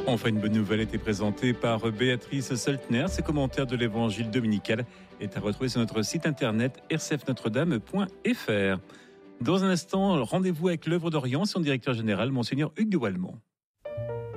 Enfin, une bonne nouvelle a été présentée par Béatrice Seltner. Ses commentaires de l'évangile dominical est à retrouver sur notre site internet rcfnotredame.fr. Dans un instant, rendez-vous avec l'œuvre d'Orient, son directeur général, Monseigneur Hugues de Wallemont.